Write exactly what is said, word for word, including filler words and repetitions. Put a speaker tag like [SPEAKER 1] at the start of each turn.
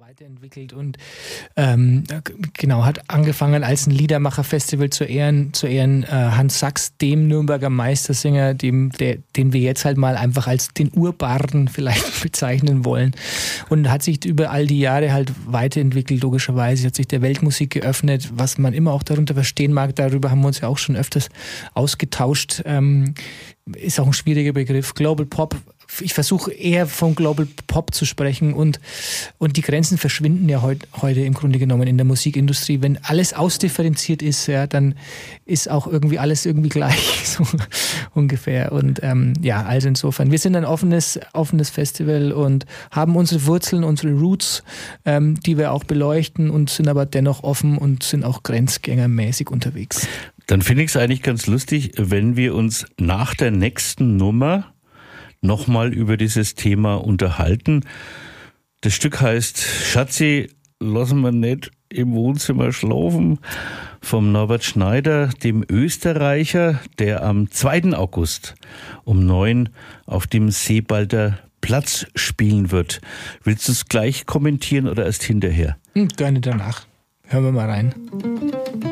[SPEAKER 1] weiterentwickelt und ähm, genau, hat angefangen als ein Liedermacher-Festival zu ehren, zu ehren äh, Hans Sachs, dem Nürnberger Meistersinger, dem, der, den wir jetzt halt mal einfach als den Urbarden vielleicht bezeichnen wollen, und hat sich über all die Jahre halt weiterentwickelt, logischerweise, hat sich der Weltmusik geöffnet, was man immer auch darunter verstehen mag, darüber haben wir uns ja auch schon öfters ausgetauscht, ähm, ist auch ein schwieriger Begriff, Global Pop. Ich versuche eher von Global Pop zu sprechen, und, und die Grenzen verschwinden ja heut, heute im Grunde genommen in der Musikindustrie. Wenn alles ausdifferenziert ist, ja, dann ist auch irgendwie alles irgendwie gleich, so ungefähr. Und ähm, ja, also insofern, wir sind ein offenes, offenes Festival und haben unsere Wurzeln, unsere Roots, ähm, die wir auch beleuchten, und sind aber dennoch offen und sind auch grenzgängermäßig unterwegs.
[SPEAKER 2] Dann finde ich es eigentlich ganz lustig, wenn wir uns nach der nächsten Nummer nochmal über dieses Thema unterhalten. Das Stück heißt Schatzi, lassen wir nicht im Wohnzimmer schlafen, vom Norbert Schneider, dem Österreicher, der am zweiten August um neun auf dem Seebalder Platz spielen wird. Willst du es gleich kommentieren oder erst hinterher?
[SPEAKER 1] Gerne danach. Hören wir mal rein.